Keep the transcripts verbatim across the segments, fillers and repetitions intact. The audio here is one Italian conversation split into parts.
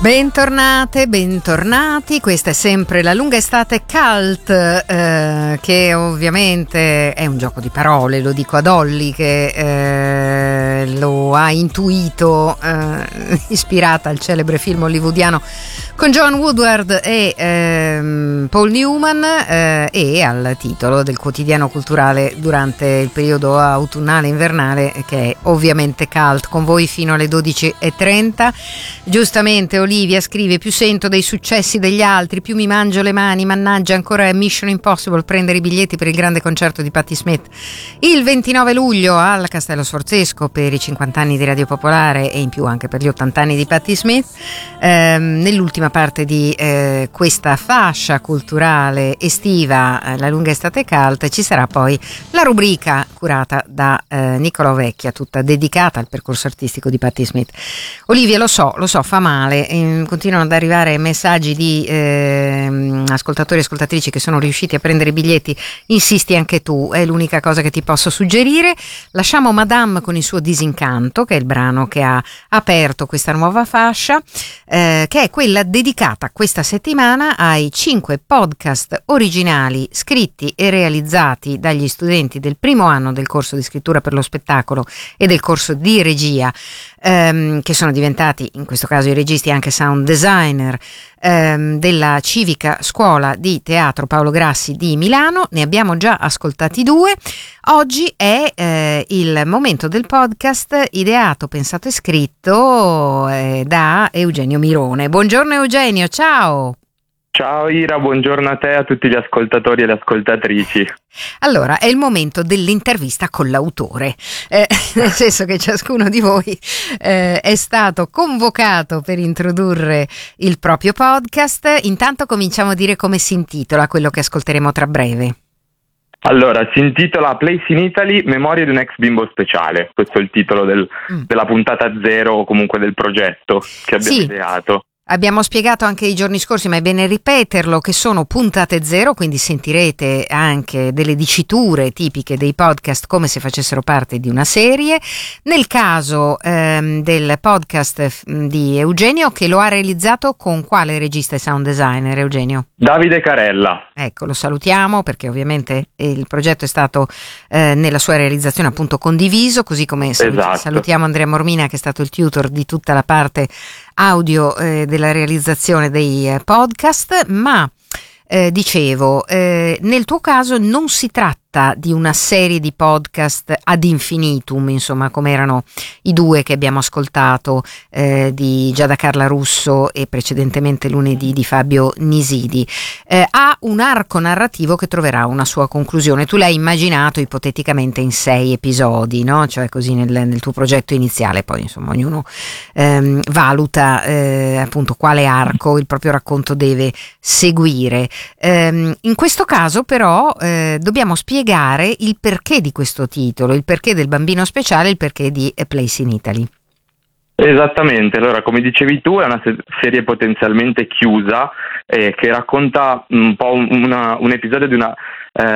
Bentornate, bentornati, questa è sempre La lunga estate cult, eh, che ovviamente è un gioco di parole, lo dico ad Olly che eh, lo ha intuito, eh, ispirata al celebre film hollywoodiano con John Woodward e ehm, Paul Newman, eh, e al titolo del quotidiano culturale durante il periodo autunnale invernale, che è ovviamente cult, con voi fino alle dodici e trenta. Giustamente Olivia scrive: più sento dei successi degli altri, più mi mangio le mani, mannaggia, ancora è Mission Impossible prendere i biglietti per il grande concerto di Patti Smith il ventinove luglio al Castello Sforzesco per i cinquanta anni di Radio Popolare e in più anche per gli ottanta anni di Patti Smith. Ehm, nell'ultima parte di eh, questa fascia culturale estiva, eh, La lunga estate cult, ci sarà poi la rubrica curata da eh, Niccolò Vecchia, tutta dedicata al percorso artistico di Patti Smith. Olivia, lo so, lo so, fa male, eh, continuano ad arrivare messaggi di eh, ascoltatori e ascoltatrici che sono riusciti a prendere i biglietti. Insisti anche tu, è l'unica cosa che ti posso suggerire. Lasciamo Madame con il suo Disincanto, che è il brano che ha aperto questa nuova fascia, eh, che è quella dedicata questa settimana ai cinque podcast originali scritti e realizzati dagli studenti del primo anno del corso di scrittura per lo spettacolo e del corso di regia, ehm, che sono diventati in questo caso i registi anche sound designer, ehm, della Civica Scuola di Teatro Paolo Grassi di Milano. Ne abbiamo già ascoltati due. Oggi è eh, il momento del podcast ideato, pensato e scritto eh, da Eugenio Mirone. Buongiorno Eugenio, ciao! Ciao Ira, buongiorno a te e a tutti gli ascoltatori e le ascoltatrici. Allora, è il momento dell'intervista con l'autore, eh, nel senso che ciascuno di voi eh, è stato convocato per introdurre il proprio podcast. Intanto cominciamo a dire come si intitola quello che ascolteremo tra breve. Allora, si intitola Place in Italy, Memorie di un ex bimbo speciale. Questo è il titolo del, mm. della puntata zero o comunque del progetto che abbiamo sì. ideato. Abbiamo spiegato anche i giorni scorsi, ma è bene ripeterlo, che sono puntate zero, quindi sentirete anche delle diciture tipiche dei podcast come se facessero parte di una serie. Nel caso ehm, del podcast di Eugenio, che lo ha realizzato con quale regista e sound designer, Eugenio? Davide Carella. Ecco, lo salutiamo perché ovviamente il progetto è stato eh, nella sua realizzazione appunto condiviso, così come salut- esatto. salutiamo Andrea Mormina, che è stato il tutor di tutta la parte audio eh, della realizzazione dei eh, podcast. Ma eh, dicevo, eh, nel tuo caso non si tratta di una serie di podcast ad infinitum, insomma, come erano i due che abbiamo ascoltato eh, di Giada Carla Russo e precedentemente lunedì di Fabio Nisidi. Eh, ha un arco narrativo che troverà una sua conclusione. Tu l'hai immaginato ipoteticamente in sei episodi, no? Cioè così nel, nel tuo progetto iniziale, poi insomma ognuno ehm, valuta eh, appunto quale arco il proprio racconto deve seguire. Ehm, in questo caso però eh, dobbiamo spiegare il perché di questo titolo, il perché del bambino speciale, il perché di A Place in Italy. Esattamente, allora come dicevi tu è una se- serie potenzialmente chiusa eh, che racconta un po' un, una, un episodio di una,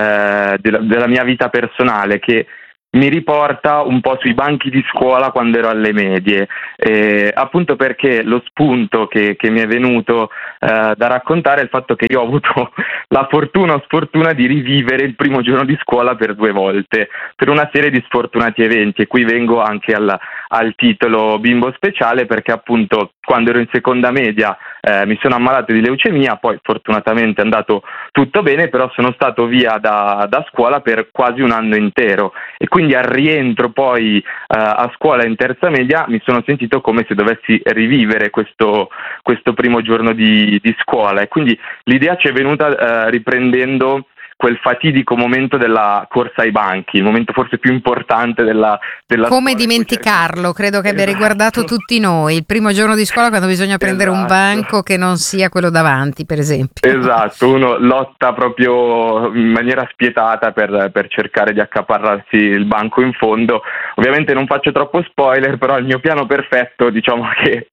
eh, della, della mia vita personale, che mi riporta un po' sui banchi di scuola quando ero alle medie, eh, appunto perché lo spunto che, che mi è venuto eh, da raccontare è il fatto che io ho avuto la fortuna o sfortuna di rivivere il primo giorno di scuola per due volte, per una serie di sfortunati eventi, e qui vengo anche al, al titolo bimbo speciale, perché appunto quando ero in seconda media eh, mi sono ammalato di leucemia, poi fortunatamente è andato tutto bene, però sono stato via da, da scuola per quasi un anno intero, e quindi al rientro poi eh, a scuola in terza media mi sono sentito come se dovessi rivivere questo, questo primo giorno di, di scuola, e quindi l'idea ci è venuta eh, riprendendo quel fatidico momento della corsa ai banchi, il momento forse più importante della, della Come scuola. dimenticarlo, credo che abbia Esatto. riguardato tutti noi, il primo giorno di scuola quando bisogna prendere Esatto. un banco che non sia quello davanti, per esempio. Esatto, uno lotta proprio in maniera spietata per, per cercare di accaparrarsi il banco in fondo. Ovviamente non faccio troppo spoiler, però il mio piano perfetto, diciamo che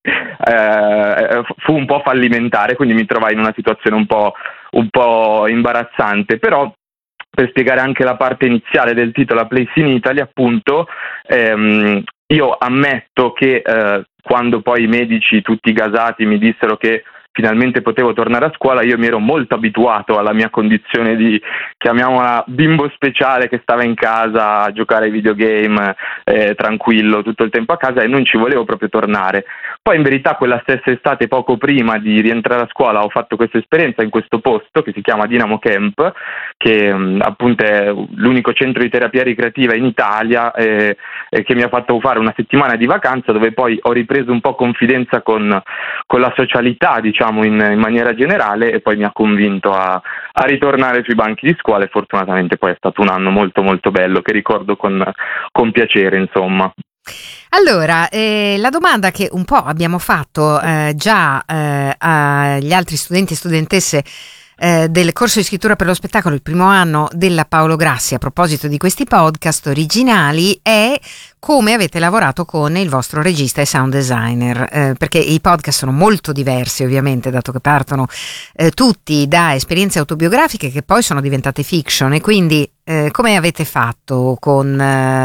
eh, fu un po' fallimentare, quindi mi trovai in una situazione un po' un po' imbarazzante, però per spiegare anche la parte iniziale del titolo A Place in Italy, appunto, ehm, io ammetto che eh, quando poi i medici tutti gasati mi dissero che finalmente potevo tornare a scuola, io mi ero molto abituato alla mia condizione di, chiamiamola, bimbo speciale che stava in casa a giocare ai videogame eh, tranquillo tutto il tempo a casa, e non ci volevo proprio tornare. Poi in verità quella stessa estate, poco prima di rientrare a scuola, ho fatto questa esperienza in questo posto che si chiama Dynamo Camp, che mh, appunto è l'unico centro di terapia ricreativa in Italia, eh, eh, che mi ha fatto fare una settimana di vacanza, dove poi ho ripreso un po' confidenza con, con la socialità, diciamo, In, in maniera generale, e poi mi ha convinto a, a ritornare sui banchi di scuola, e fortunatamente poi è stato un anno molto molto bello che ricordo con, con piacere, insomma. Allora, eh, la domanda che un po' abbiamo fatto eh, già eh, agli altri studenti e studentesse eh, del corso di scrittura per lo spettacolo, il primo anno della Paolo Grassi, a proposito di questi podcast originali, è come avete lavorato con il vostro regista e sound designer, eh, perché i podcast sono molto diversi ovviamente, dato che partono eh, tutti da esperienze autobiografiche che poi sono diventate fiction, e quindi eh, come avete fatto con,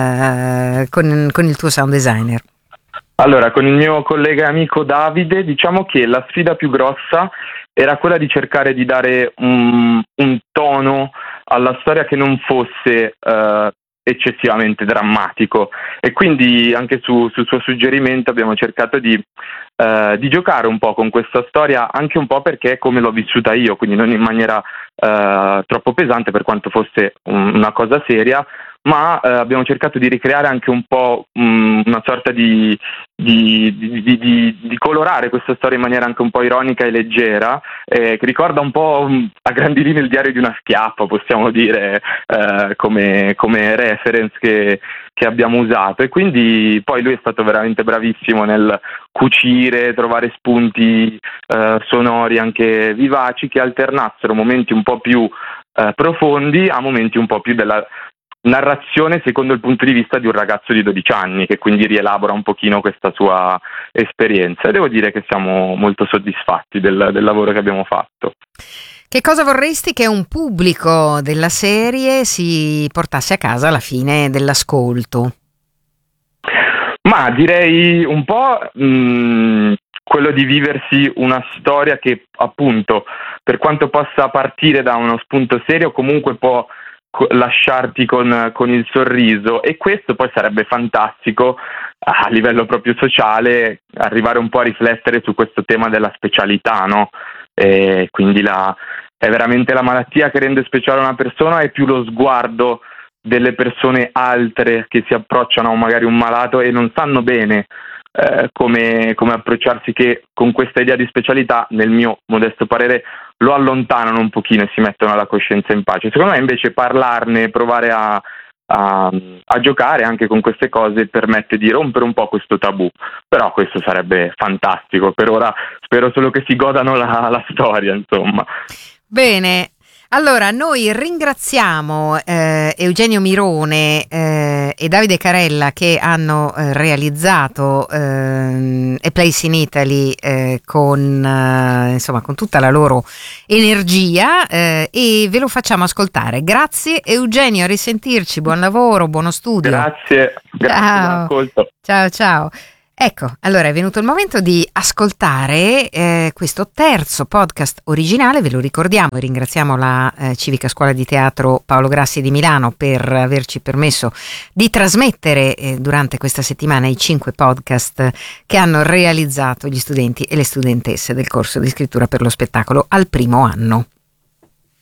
eh, con, con il tuo sound designer? Allora, con il mio collega e amico Davide, diciamo che la sfida più grossa era quella di cercare di dare un, un tono alla storia che non fosse eh, eccessivamente drammatico, e quindi anche su, sul suo suggerimento abbiamo cercato di, eh, di giocare un po' con questa storia, anche un po' perché è come l'ho vissuta io, quindi non in maniera eh, troppo pesante per quanto fosse un, una cosa seria, ma eh, abbiamo cercato di ricreare anche un po' mh, una sorta di, di, di, di, di colorare questa storia in maniera anche un po' ironica e leggera, eh, che ricorda un po' mh, a grandi linee il diario di una schiappa, possiamo dire, eh, come, come reference che, che abbiamo usato. E quindi poi lui è stato veramente bravissimo nel cucire, trovare spunti eh, sonori anche vivaci, che alternassero momenti un po' più eh, profondi a momenti un po' più della narrazione secondo il punto di vista di un ragazzo di dodici anni, che quindi rielabora un pochino questa sua esperienza, e devo dire che siamo molto soddisfatti del, del lavoro che abbiamo fatto. Che cosa vorresti che un pubblico della serie si portasse a casa alla fine dell'ascolto? Ma direi un po' mh, quello di viversi una storia che, appunto, per quanto possa partire da uno spunto serio, comunque può lasciarti con, con il sorriso, e questo poi sarebbe fantastico a livello proprio sociale, arrivare un po' a riflettere su questo tema della specialità, no? E quindi la, è veramente la malattia che rende speciale una persona, è più lo sguardo delle persone altre che si approcciano a magari un malato e non sanno bene eh, come, come approcciarsi, che con questa idea di specialità, nel mio modesto parere, lo allontanano un pochino e si mettono la coscienza in pace. Secondo me invece parlarne, provare a, a, a giocare anche con queste cose permette di rompere un po' questo tabù, però questo sarebbe fantastico. Per ora spero solo che si godano la, la storia, insomma. Bene. Allora, noi ringraziamo eh, Eugenio Mirone eh, e Davide Carella, che hanno eh, realizzato eh, A Place in Italy eh, con, eh, insomma, con tutta la loro energia, eh, e ve lo facciamo ascoltare. Grazie Eugenio, a risentirci, buon lavoro, buono studio. Grazie, grazie, ciao. buon ascolto. Ciao, ciao. Ecco, allora è venuto il momento di ascoltare eh, questo terzo podcast originale, ve lo ricordiamo, e ringraziamo la eh, Civica Scuola di Teatro Paolo Grassi di Milano per averci permesso di trasmettere eh, durante questa settimana i cinque podcast che hanno realizzato gli studenti e le studentesse del corso di scrittura per lo spettacolo al primo anno.